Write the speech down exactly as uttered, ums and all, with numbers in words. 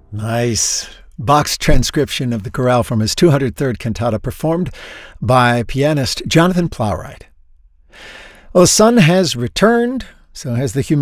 Nice. Bach's transcription of the chorale from his two hundred third cantata performed by pianist Jonathan Plowright. Well, the sun has returned, so has the humidity.